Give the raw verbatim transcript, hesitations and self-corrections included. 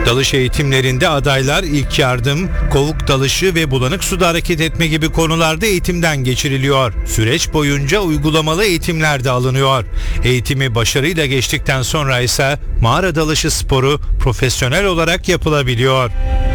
Dalış eğitimlerinde adaylar ilk yardım, kovuk dalışı ve bulanık suda hareket etme gibi konularda eğitimden geçiriliyor. Süreç boyunca uygulamalı eğitimler de alınıyor. Eğitimi başarıyla geçtikten sonra ise mağara dalışı sporu profesyonel olarak yapılabiliyor.